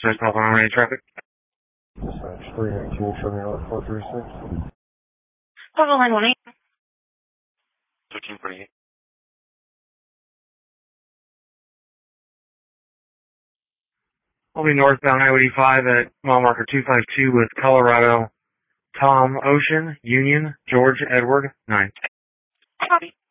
Dispatch call on any traffic. Dispatch 392, show me out 436. Total line 18. 1348. I'll be northbound I-85 at mile marker 252 with Colorado, Tom Ocean, Union, George Edward, 9. Copy.